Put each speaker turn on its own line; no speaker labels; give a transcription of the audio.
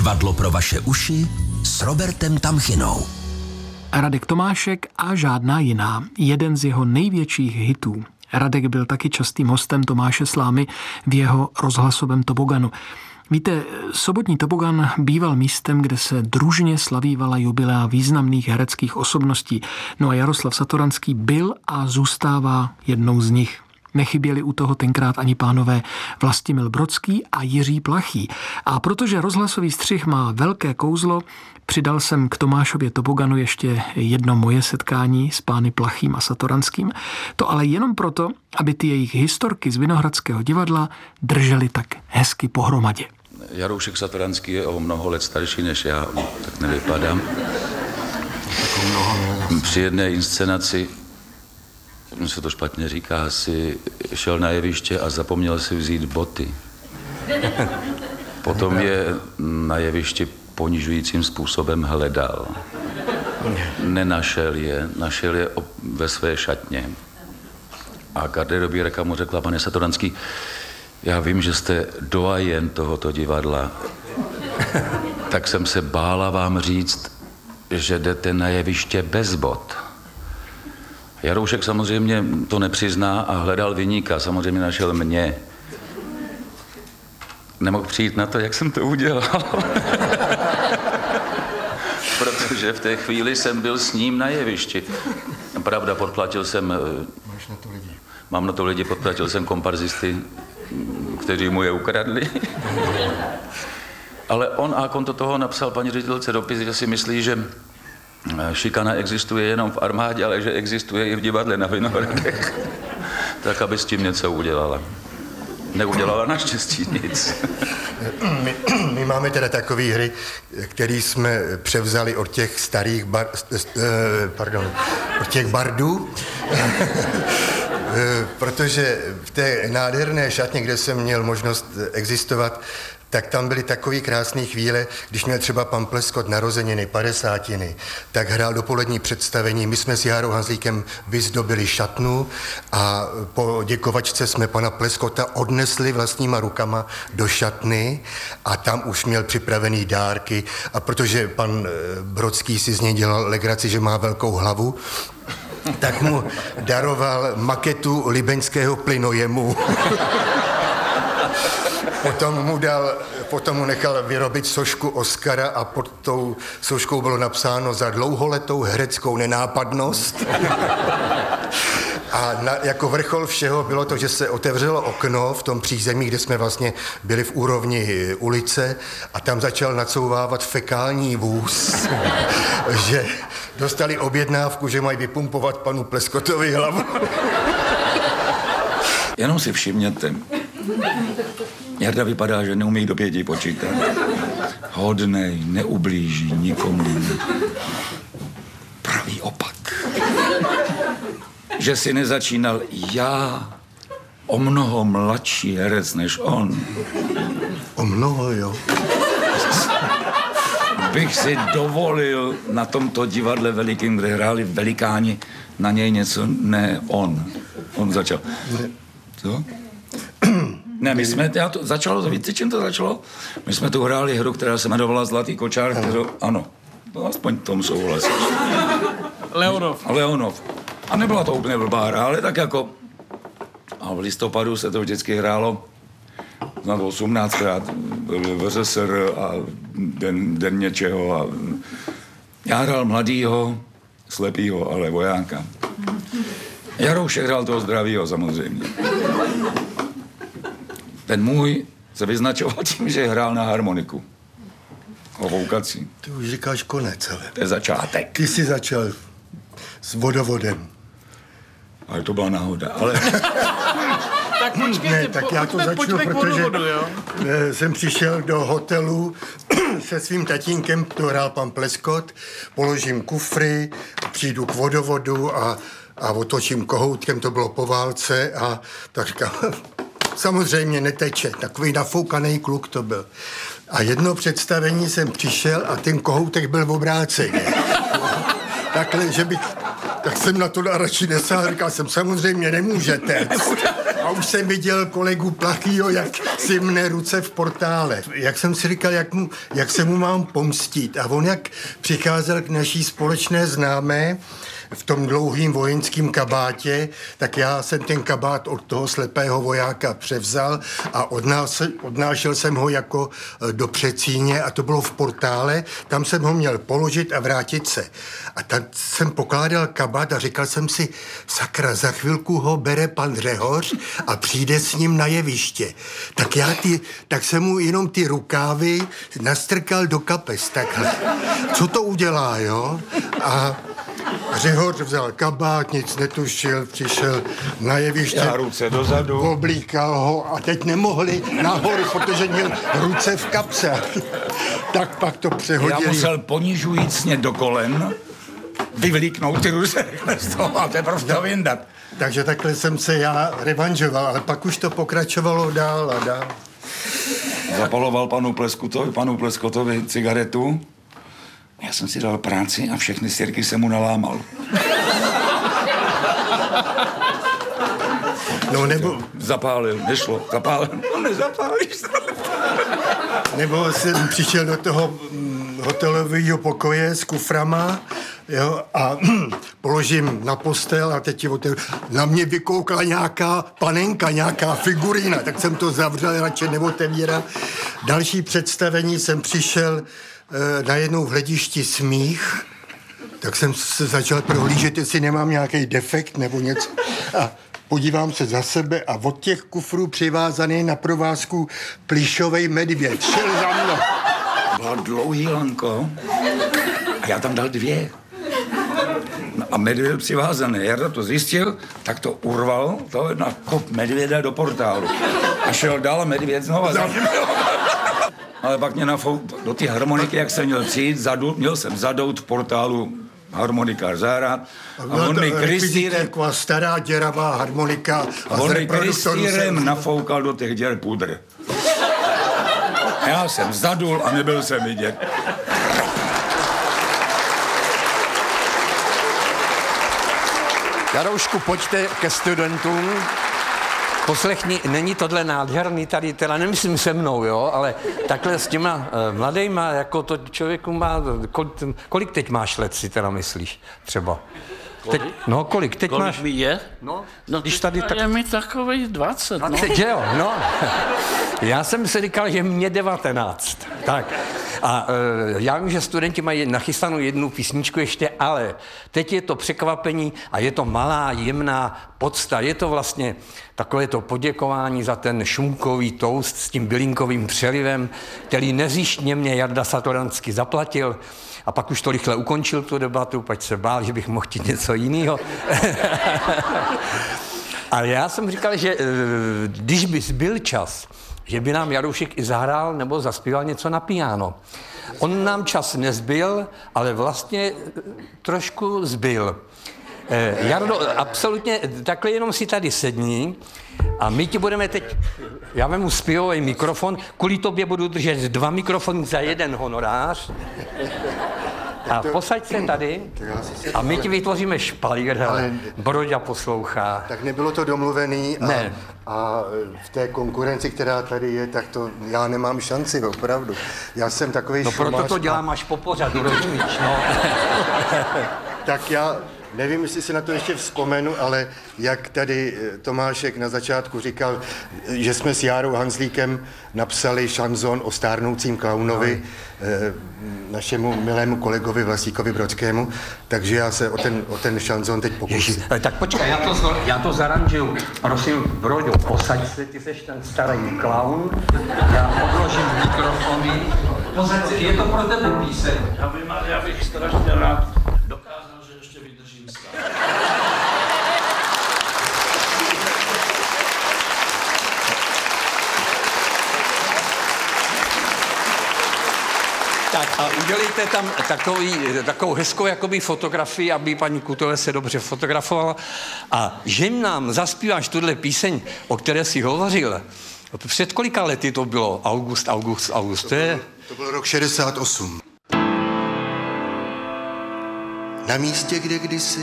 Divadlo pro vaše uši s Robertem Tamchinou.
Radek Tomášek a žádná jiná. Jeden z jeho největších hitů. Radek byl taky častým hostem Tomáše Slámy v jeho rozhlasovém toboganu. Víte, sobotní tobogan býval místem, kde se družně slavívala jubilea významných hereckých osobností. No a Jaroslav Satoranský byl a zůstává jednou z nich. Nechyběli u toho tenkrát ani pánové Vlastimil Brodský a Jiří Plachý. A protože rozhlasový střih má velké kouzlo, přidal jsem k Tomášově toboganu ještě jedno moje setkání s pány Plachým a Satoranským. To ale jenom proto, aby ty jejich historky z Vinohradského divadla držely tak hezky pohromadě.
Jaroušek Satoranský je o mnoho let starší než já, tak nevypadám. Při jedné inscenaci, se to špatně říká, si šel na jeviště a zapomněl si vzít boty. Potom je na jevišti ponižujícím způsobem hledal. Nenašel je, našel je ve své šatně. A garderobierka mu řekla: pane Satoranský, já vím, že jste doajen tohoto divadla, tak jsem se bála vám říct, že jdete na jeviště bez bot. Jaroušek samozřejmě to nepřizná a hledal viníka, samozřejmě našel mě. Nemohl přijít na to, jak jsem to udělal. Protože v té chvíli jsem byl s ním na jevišti. Pravda, podplatil jsem...
Máš na to lidi?
Mám na to lidi, podplatil jsem komparzisty, kteří mu je ukradli. Ale on a konto toho napsal paní ředitelce dopis, že si myslí, že šikana existuje jenom v armádě, ale že existuje i v divadle na Vinohradech. Tak, aby s tím něco udělala. Neudělala naštěstí nic.
My máme teda takové hry, které jsme převzali od těch starých od těch bardů. Protože v té nádherné šatně, kde jsem měl možnost existovat, tak tam byly takové krásné chvíle, když měl třeba pan Pleskot narozeniny, 50, tak hrál dopolední představení. My jsme s Járou Hanzlíkem vyzdobili šatnu a po děkovačce jsme pana Pleskota odnesli vlastníma rukama do šatny a tam už měl připravený dárky. A protože pan Brodský si z něj dělal legraci, že má velkou hlavu, tak mu daroval maketu libeňského plynojemu. Potom mu nechal vyrobit sošku Oscara a pod tou soškou bylo napsáno za dlouholetou hereckou nenápadnost. A jako vrchol všeho bylo to, že se otevřelo okno v tom přízemí, kde jsme vlastně byli v úrovni ulice a tam začal nacouvávat fekální vůz, že dostali objednávku, že mají vypumpovat panu Pleskotovi hlavu.
Jenom si všimněte, Jarda vypadá, že neumí do 5 počítat. Hodnej, neublíží nikomu. Pravý opak. Že si nezačínal já, o mnoho mladší herec než on.
O mnoho, jo.
Bych si dovolil na tomto divadle velikým, kde hráli velikáni, na něj něco, ne on. On začal. Co? Ne, my jsme, víte, čím to začalo? My jsme tu hráli hru, která se jmenovala Zlatý kočár, kterou, ano, no, aspoň tom souhlasíš. Leonov. A nebyla to úplně blbá hra, ale tak jako, a v listopadu se to vždycky hrálo na 18krát v ŘSR a den něčeho a já hrál mladýho, slepýho, ale vojáka. Jaroušek hrál toho zdravýho samozřejmě. Ten můj se vyznačoval tím, že hrál na harmoniku. Hovoukací.
Ty už říkáš konec, ale.
To je začátek.
Ty jsi začal s vodovodem.
Ale to byla náhoda, ale...
Tak počkejte,
ne, tak já to začnu, protože jsem přišel do hotelu se svým tatínkem, to hrál pan Pleskot, položím kufry, přijdu k vodovodu a otočím kohoutkem, to bylo po válce a tak říkám, samozřejmě neteče, takový nafoukaný kluk to byl. A jedno představení jsem přišel a ten kohoutek byl v obráceně. Takhle, že bych Tak jsem na to radši nesáhl, říkal jsem, samozřejmě nemůžete. A už jsem viděl kolegu Plachýho, jak si mne ruce v portále. Jak jsem si říkal, jak se mu mám pomstit. A on jak přicházel k naší společné známé v tom dlouhým vojenském kabátě, tak já jsem ten kabát od toho slepého vojáka převzal a odnášel jsem ho jako do předsíně a to bylo v portále, tam jsem ho měl položit a vrátit se. A tam jsem pokládal kabát a říkal jsem si, sakra, za chvilku ho bere pan Řehoř a přijde s ním na jeviště. Tak jsem mu jenom ty rukávy nastrkal do kapes, takhle. Co to udělá, jo? A Řehoř vzal kabát, nic netušil, přišel na jeviště.
Já ruce dozadu.
Oblíkal ho a teď nemohli nahoru, protože měl ruce v kapse. Tak pak to přehodili.
Já musel ponižujícně do kolen vyvlíknout ty ruce z toho a teprve to vyndat.
Takže takhle jsem se já revanžoval, ale pak už to pokračovalo dál a dál.
Zapaloval panu Pleskotovi cigaretu. Já jsem si dal práci a všechny sirky jsem mu nalámal.
No nebo...
Zapálil, nešlo, zapálil. No nezapálíš to.
Nebo jsem přišel do toho hotelového pokoje s kuframa, jo, a položím na postel a teď na mě vykoukla nějaká panenka, nějaká figurína, tak jsem to zavřel, radši neotevíral. Další představení jsem přišel najednou v hledišti smích, tak jsem se začal prohlížet, jestli nemám nějaký defekt nebo něco. A podívám se za sebe a od těch kufrů přivázaný na provázku plyšovej medvěd. Šel za mnou.
Bylo dlouhý lanko a já tam dal 2. A medvěd přivázaný. Jarda to zjistil, tak to urval, to na kop medvěda do portálu. A šel dál a medvěd znova za ním. Ale pak mě do té harmoniky, jak jsem měl přijít, měl jsem zadout v portálu harmonikář zahrát. A on mi krystýrem...
stará děravá harmonika.
A on mi krystýrem nafoukal do těch děr pudr. Já jsem zadul a nebyl jsem vidět.
Jaroušku, pojďte ke studentům. Poslechni, není tohle nádherný tady, teda nemyslím se mnou, jo, ale takhle s těma mladejma, jako to člověku má, kolik teď máš let, si teda myslíš, třeba? Teď, no, kolik? Teď
kolik
máš...
mi je?
No, když tady tak...
Je mi takových 20,
20, no. Jo, no. Já jsem si říkal, že mě 19. Tak. A já vím, že studenti mají nachystanou jednu písničku ještě, ale teď je to překvapení a je to malá, jemná podsta. Je to vlastně takové to poděkování za ten šunkový toast s tím bylinkovým přelivem, který nezištně mě Jarda Satoranský zaplatil. A pak už to rychle ukončil tu debatu, pak se bál, že bych mohl chtít něco jiného. A já jsem říkal, že když by byl čas, že by nám Jaroušek i zahrál nebo zaspíval něco na piano. On nám čas nezbyl, ale vlastně trošku zbyl. Jardo, absolutně, takhle jenom si tady sedni a my ti budeme teď, já vemu zpěvový mikrofon, kvůli tobě budu držet 2 mikrofony za 1 honorář. A posaď se tady a my ti vytvoříme špalír, ale Broďa poslouchá.
Tak nebylo to domluvený a v té konkurenci, která tady je, tak to já nemám šanci, opravdu. Já jsem takovej
šumář. No proto to dělám až po pořadu, rozumíš, no.
Tak já nevím, jestli si na to ještě vzpomenu, ale jak tady Tomášek na začátku říkal, že jsme s Járou Hanzlíkem napsali šanzon o stárnoucím klaunovi, našemu milému kolegovi Vlastíkovi Brodskému, takže já se o ten šanzon teď pokusím.
Tak počkej, já to zaranžuju. Prosím, Broďo, posaď se, ty seš ten starý klaun, já odložím mikrofony. Posaď se, je to pro tebe píseň.
Já bych strašně rád dokázal, že ještě vydržím stát.
Tak a udělejte tam takovou hezkou jakoby fotografii, aby paní Kutové se dobře fotografovala. A že nám zaspíváš tuhle píseň, o které jsi hovořil, před kolika lety to bylo? August.
To byl rok 68. Na místě, kde kdysi